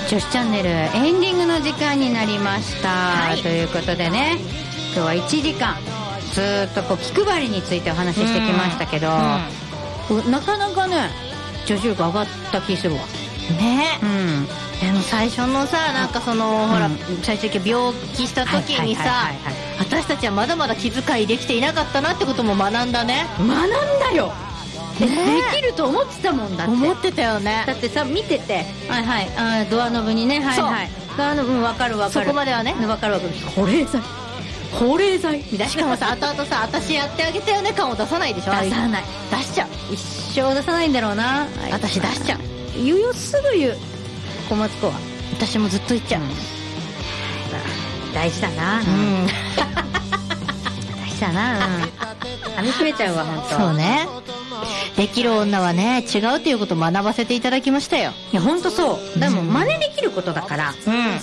女子チャンネルエンディングの時間になりました、はい、ということでね、今日は1時間ずっとこう気配りについてお話ししてきましたけど、なかなかね女子力上がった気するわね。でも最初のさ、なんかその、ほら最初病気した時にさ、私たちはまだまだ気遣いできていなかったなってことも学んだね。 学んだよ、できると思ってたもんだって。 思ってたよね。 だってさ、見てて、はいはい、ドアノブにね、はいはい、ドアノブ、分かる分かる、 そこまではね、 分かる分かる、保冷剤保冷剤みたいな。 しかもさ、後々さ、私やってあげたよね感を出さないでしょ。 出さない、 出しちゃう。 一生出さないんだろうな。 私出しちゃう。 言うよ、すぐ言う。小松子は私もずっと言っちゃう、 大事だな、大事だな、噛み締めちゃうわ、本当。 そうね、できる女はね、違うっていうことを学ばせていただきましたよ。 いや、本当そう。でも真似できることだから、